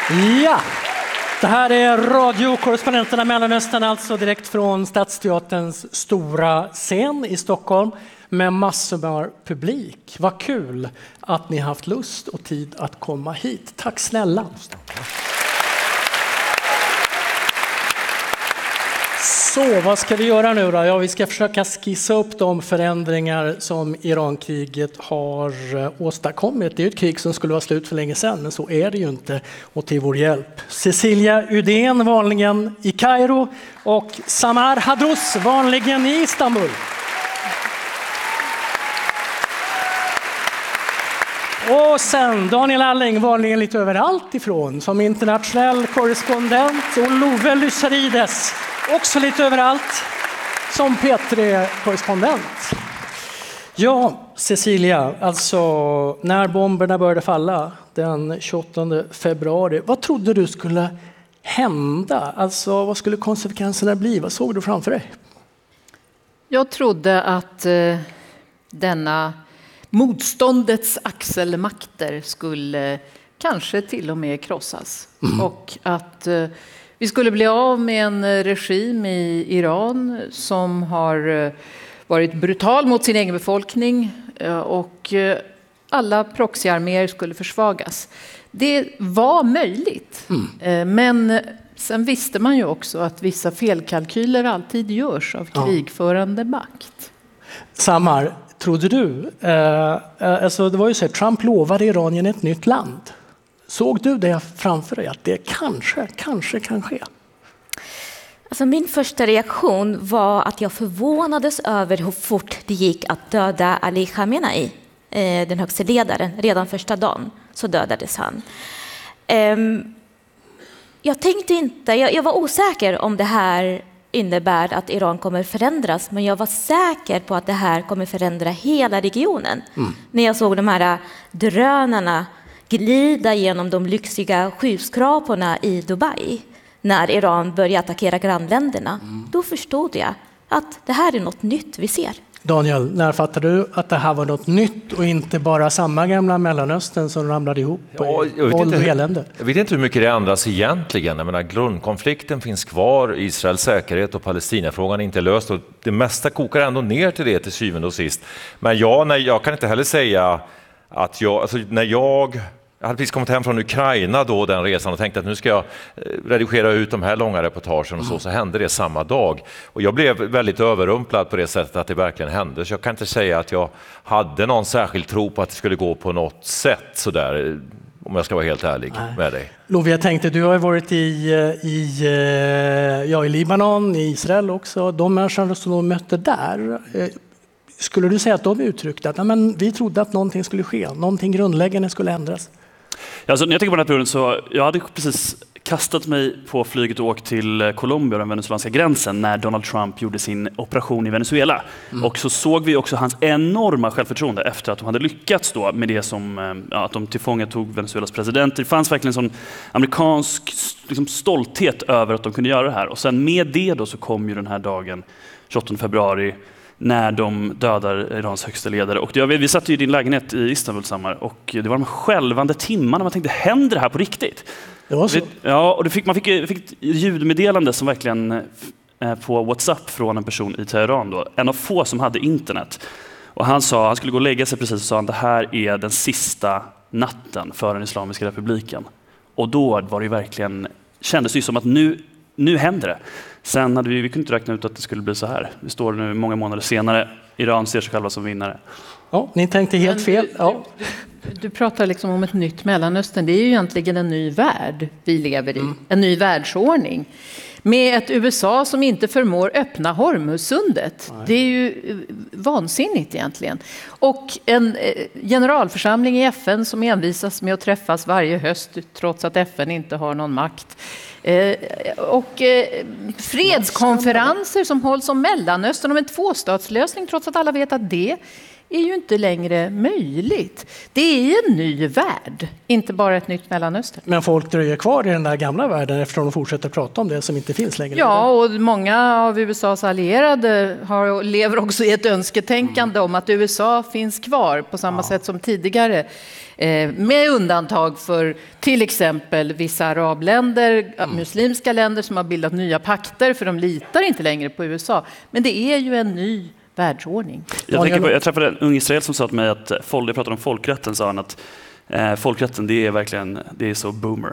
Ja, det här är radiokorrespondenterna Mellanöstern, alltså direkt från Stadsteaterns stora scen i Stockholm med massor av publik. Vad kul att ni har haft lust och tid att komma hit. Tack snälla. Så, vad ska vi göra nu då? Ja, vi ska försöka skissa upp de förändringar som Irankriget har åstadkommit. Det är ju ett krig som skulle vara slut för länge sedan, men så är det ju inte. Och till vår hjälp Cecilia Uddén, vanligen i Kairo, och Samar Hadrous, vanligen i Istanbul. Och sen Daniel Alling, vanligen lite överallt ifrån, som internationell korrespondent, och Love Lysarides, också lite överallt, som P3-korrespondent. Ja, Cecilia, alltså när bomberna började falla den 28 februari, vad trodde du skulle hända? Alltså vad skulle konsekvenserna bli? Vad såg du framför dig? Jag trodde att denna motståndets axelmakter skulle kanske till och med krossas. Och att vi skulle bli av med en regim i Iran som har varit brutal mot sin egen befolkning, och alla proxyarméer skulle försvagas. Det var möjligt, men sen visste man ju också att vissa felkalkyler alltid görs av krigförande makt. Samar, trodde du? Alltså det var ju så att Trump lovade Iranien ett nytt land. Såg du det framför dig att det kanske kan ske? Alltså min första reaktion var att jag förvånades över hur fort det gick att döda Ali Khamenei, den högste ledaren. Redan första dagen så dödades han. Jag var osäker om det här innebär att Iran kommer förändras, men jag var säker på att det här kommer förändra hela regionen. När jag såg de här drönarna glida genom de lyxiga skyskraporna i Dubai när Iran började attackera grannländerna, då förstod jag att det här är något nytt vi ser. Daniel, när fattade du att det här var något nytt och inte bara samma gamla Mellanöstern som ramlade ihop i våld och elände? Jag vet inte hur mycket det ändras egentligen. Jag menar, grundkonflikten finns kvar, Israels säkerhet och Palestinafrågan är inte löst, och det mesta kokar ändå ner till det till syvende och sist. Men jag kan inte heller säga att när jag hade precis kommit hem från Ukraina då, den resan, och tänkte att nu ska jag redigera ut de här långa reportagen, och så hände det samma dag. Och jag blev väldigt överrumplad på det sättet att det verkligen hände. Så jag kan inte säga att jag hade någon särskild tro på att det skulle gå på något sätt så där, om jag ska vara helt ärlig med dig. Love, jag tänkte, du har varit i Libanon, i Israel också. De människor som de mötte där, skulle du säga att de uttryckte att vi trodde att någonting skulle ske, någonting grundläggande skulle ändras? Alltså, när jag tänker på den här perioden så jag hade precis kastat mig på flyget och åkt till Colombia och den venezuelanska gränsen när Donald Trump gjorde sin operation i Venezuela. Och så såg vi också hans enorma självförtroende efter att de hade lyckats då med det som att de tillfångatog Venezuelas president. Det fanns verkligen sån amerikansk stolthet över att de kunde göra det här. Och sen med det då så kom ju den här dagen, 28 februari, när de dödar Irans högsta ledare. Och vi satt ju i din lägenhet i Istanbul, Samar, och det var de skälvande timmarna man tänkte, händer det här på riktigt? Det var så. Ja, och man fick ett ljudmeddelande som verkligen på WhatsApp från en person i Teheran då, en av få som hade internet. Och han skulle gå och lägga sig precis, och sa att det här är den sista natten för den Islamiska republiken. Och då var det verkligen, kändes det som att nu händer det. Sen hade vi kunde inte räkna ut att det skulle bli så här. Vi står nu många månader senare. Iran ser sig själva som vinnare. Ja, ni tänkte helt fel. Ja. Du pratar liksom om ett nytt Mellanöstern. Det är ju egentligen en ny värld vi lever i. En ny världsordning. Med ett USA som inte förmår öppna Hormuzsundet. Det är ju vansinnigt egentligen. Och en generalförsamling i FN som envisas med att träffas varje höst trots att FN inte har någon makt. Och fredskonferenser som hålls om Mellanöstern, om en tvåstatslösning, trots att alla vet att det är ju inte längre möjligt. Det är en ny värld, inte bara ett nytt Mellanöstern. Men folk dröjer kvar i den där gamla världen eftersom de fortsätter prata om det som inte finns längre. Ja, och många av USAs allierade lever också i ett önsketänkande om att USA finns kvar på samma sätt som tidigare. Med undantag för till exempel vissa arabländer, muslimska länder som har bildat nya pakter för de litar inte längre på USA. Men det är ju en ny världsordning. Jag träffade en ung israel som sa till mig att jag pratade om folkrätten, sa han att folkrätten det är så boomer.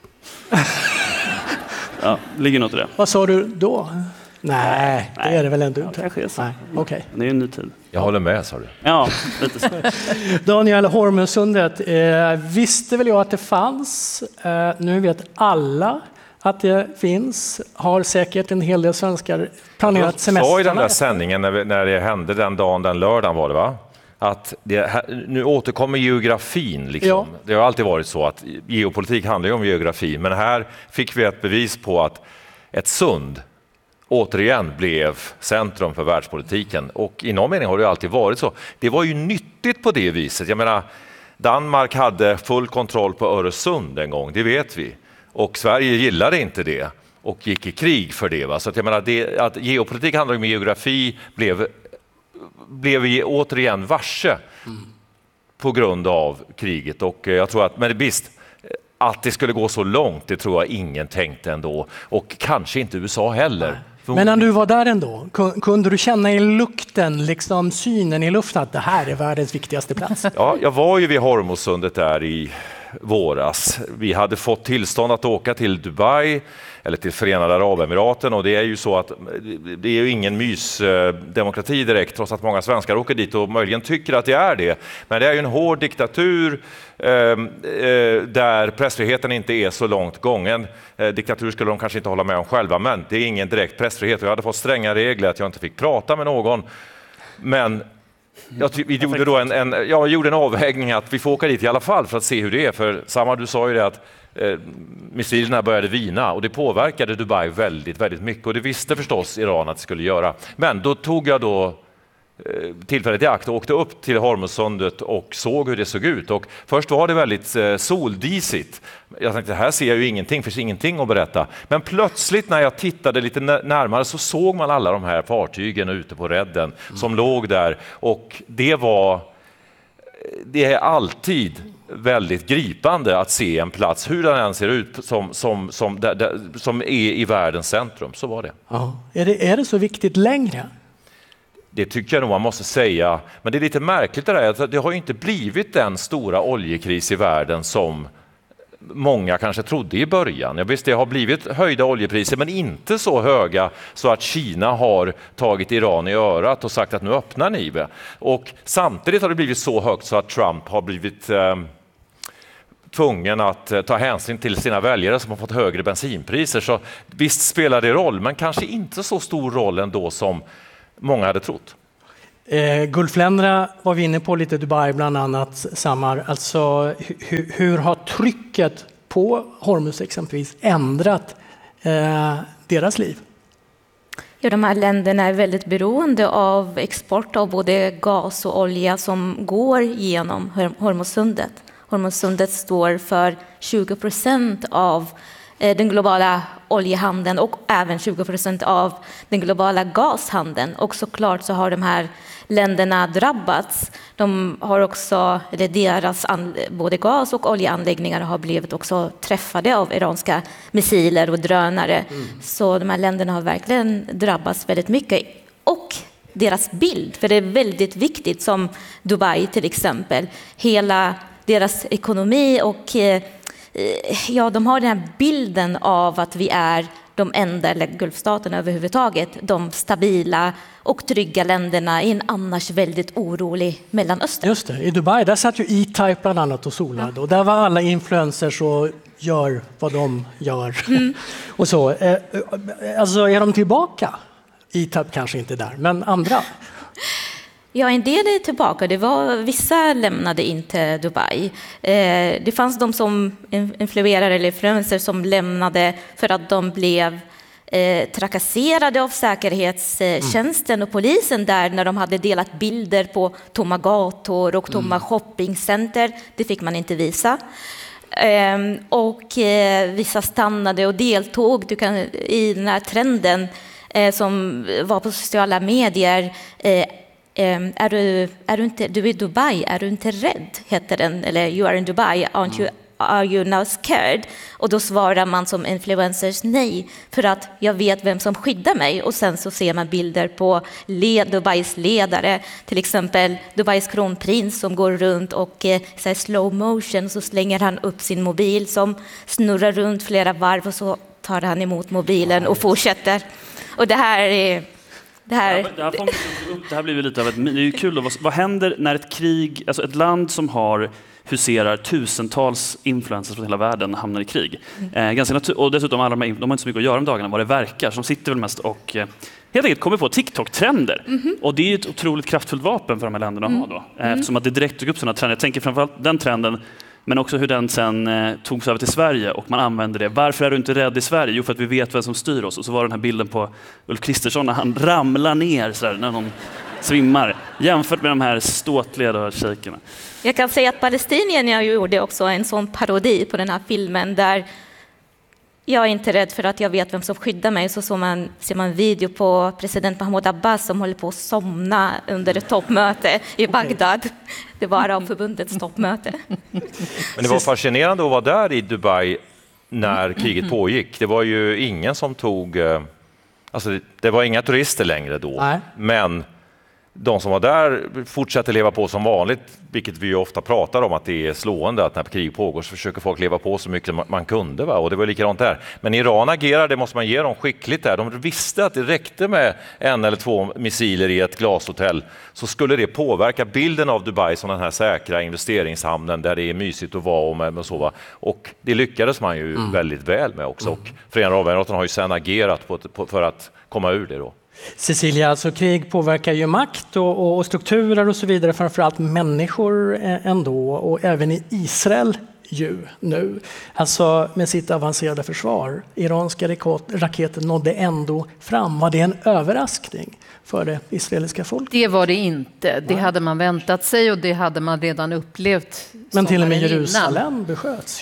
Ja, ligger något i det. Vad sa du då? Nej, det är det väl ändå inte. Kanske är så. Nej, okay. Det är en ny tid. Jag håller med, sa du. Ja, lite så. Daniel, Hormuzsundet visste väl jag att det fanns. Nu vet alla att det finns. Har säkert en hel del svenskar planerat semester. Jag sa i den där sändningen när det hände den lördagen var det, va? Att nu återkommer geografin. Liksom. Ja. Det har alltid varit så att geopolitik handlar ju om geografi. Men här fick vi ett bevis på att ett sund återigen blev centrum för världspolitiken. Och i någon mening har det alltid varit så. Det var ju nyttigt på det viset. Jag menar, Danmark hade full kontroll på Öresund en gång, det vet vi. Och Sverige gillade inte det och gick i krig för det. Va? Så att jag menar, att geopolitik handlar om geografi blev vi återigen varse på grund av kriget. Och jag tror men visst, att det skulle gå så långt, det tror jag ingen tänkte ändå. Och kanske inte USA heller. Men när du var där ändå, kunde du känna i lukten, liksom synen i luften att det här är världens viktigaste plats? Ja, jag var ju vid Hormuzsundet där i våras. Vi hade fått tillstånd att åka till Dubai eller till Förenade Arabemiraten, och det är ju så att det är ju ingen mysdemokrati direkt, trots att många svenskar åker dit och möjligen tycker att det är det. Men det är ju en hård diktatur där pressfriheten inte är så långt gången. Diktatur skulle de kanske inte hålla med om själva, men det är ingen direkt pressfrihet. Jag hade fått stränga regler att jag inte fick prata med någon. Men vi gjorde då jag gjorde en avvägning att vi får åka dit i alla fall för att se hur det är. För samma, du sa ju det att missilerna började vina och det påverkade Dubai väldigt, väldigt mycket. Och det visste förstås Iran att det skulle göra. Men då tog jag tillfället i akt och åkte upp till Hormuzsundet och såg hur det såg ut. Och först var det väldigt soldisigt. Jag tänkte, här ser jag ju ingenting, finns ingenting att berätta. Men plötsligt när jag tittade lite närmare så såg man alla de här fartygen ute på redden som låg där. Och det är alltid väldigt gripande att se en plats, hur den än ser ut, som är i världens centrum. Så var det. Ja. Är det så viktigt längre? Det tycker jag nog man måste säga. Men det är lite märkligt det där, att det har ju inte blivit den stora oljekris i världen som många kanske trodde i början. Jag visst, det har blivit höjda oljepriser, men inte så höga så att Kina har tagit Iran i örat och sagt att nu öppnar ni. Och samtidigt har det blivit så högt så att Trump har blivit tvungen att ta hänsyn till sina väljare som har fått högre bensinpriser. Så visst spelar det roll, men kanske inte så stor roll ändå som många hade trott. Gulfländerna var vi inne på lite, Dubai bland annat, Samar. Alltså, hur har trycket på Hormuz exempelvis ändrat deras liv? Ja, de här länderna är väldigt beroende av export av både gas och olja som går genom Hormuzsundet. Hormuzsundet står för 20% av den globala oljehandeln och även 20% av den globala gashandeln. Och såklart så har de här länderna drabbats. De har också, eller deras både gas- och oljeanläggningar har blivit också träffade av iranska missiler och drönare. Så de här länderna har verkligen drabbats väldigt mycket. Och deras bild, för det är väldigt viktigt, som Dubai till exempel, hela deras ekonomi och ja, de har den här bilden av att vi är de enda, eller Gulfstaterna överhuvudtaget, de stabila och trygga länderna i en annars väldigt orolig Mellanöstern. Just det, i Dubai där satt ju E-Type bland annat och solade, och där var alla influencers och gör vad de gör. Och så. Alltså, är de tillbaka? E-Type kanske inte där, men andra? Ja, en del är tillbaka. Vissa lämnade inte Dubai. Det fanns de som influerare eller influencers som lämnade för att de blev trakasserade av säkerhetstjänsten och polisen där när de hade delat bilder på tomma gator och tomma shoppingcenter. Det fick man inte visa. Och vissa stannade och deltog i den här trenden som var på sociala medier. Du är i Dubai, är du inte rädd? Heter den, eller you are in Dubai, are you now scared? Och då svarar man som influencers nej, för att jag vet vem som skyddar mig. Och sen så ser man bilder på Dubais ledare, till exempel Dubais kronprins som går runt och så slow motion, så slänger han upp sin mobil som snurrar runt flera varv och så tar han emot mobilen och fortsätter. Och det här blir ju lite av det är ju kul. Vad händer när ett krig, alltså ett land som huserar tusentals influencers från hela världen hamnar i krig? Och dessutom de har inte så mycket att göra om dagarna vad det verkar. Som sitter väl mest och helt enkelt kommer på TikTok-trender. Och det är ett otroligt kraftfullt vapen för de här länderna att ha då. Eftersom att det direkt tog upp sådana trender. Jag tänker framförallt den trenden, men också hur den sen togs över till Sverige och man använder det. Varför är du inte rädd i Sverige? Jo, för att vi vet vem som styr oss. Och så var den här bilden på Ulf Kristersson när han ramlar ner så här, när någon svimmar. Jämfört med de här ståtliga shejkerna. Jag kan säga att palestinierna gjorde också en sån parodi på den här filmen där jag är inte rädd för att jag vet vem som skyddar mig. Så ser man en video på president Mahmoud Abbas som håller på att somna under ett toppmöte i Bagdad. Det var Arabförbundets toppmöte. Men det var fascinerande att vara där i Dubai när kriget pågick. Det var ju ingen som det var inga turister längre då. Nej. Men de som var där fortsätter leva på som vanligt, vilket vi ju ofta pratar om att det är slående att när krig pågår så försöker folk leva på så mycket man kunde. Va? Och det var likadant där. Men Iran agerade, måste man ge dem skickligt där. De visste att det räckte med 1 eller 2 missiler i ett glashotell så skulle det påverka bilden av Dubai som den här säkra investeringshamnen där det är mysigt att vara och så. Va? Och det lyckades man ju väldigt väl med också. Och Förenade Arabemiraten har ju sedan agerat för att komma ur det då. Cecilia, alltså krig påverkar ju makt och strukturer och så vidare, framförallt människor ändå, och även i Israel ju nu. Alltså med sitt avancerade försvar. Iranska raketer nådde ändå fram. Var det en överraskning för det israeliska folket? Det var det inte. Det hade man väntat sig och det hade man redan upplevt. Men till och med Jerusalem besköts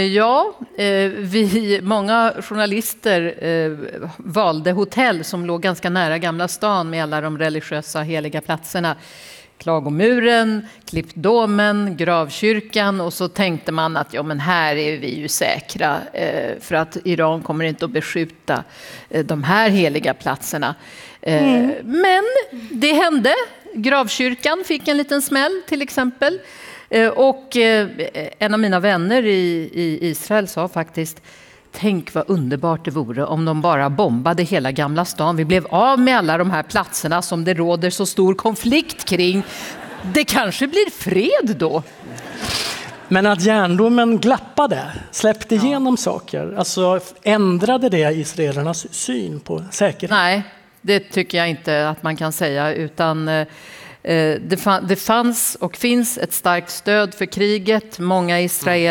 ju. Många journalister valde hotell som låg ganska nära Gamla stan med alla de religiösa heliga platserna. Klagomuren, Klippdomen, Gravkyrkan, och så tänkte man att men här är vi ju säkra för att Iran kommer inte att beskjuta de här heliga platserna. Men det hände. Gravkyrkan fick en liten smäll till exempel. Och en av mina vänner i Israel sa faktiskt: tänk vad underbart det vore om de bara bombade hela Gamla stan. Vi blev av med alla de här platserna som det råder så stor konflikt kring. Det kanske blir fred då. Men att järndomen glappade, släppte igenom saker, alltså ändrade det israelernas syn på säkerhet? Nej, det tycker jag inte att man kan säga, utan det fanns och finns ett starkt stöd för kriget. Många israeler